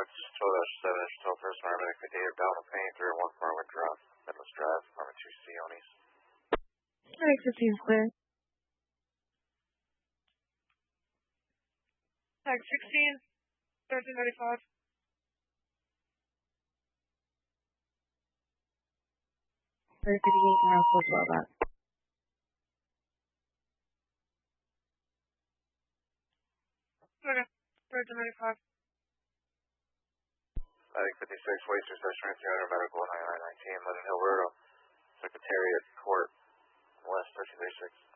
12-7, 12 first paramedic, a day of down of pain, 301 Farmwood Drive, Midlands Drive, apartment 2C, Onis. Medic 15 clear. Tag 16, 1395. Very 58 around full well that. Okay, 1395. Medic 56, Waster Session, 300 Medical 9919, Linden Hill Road, Secretariat Court, West 1336.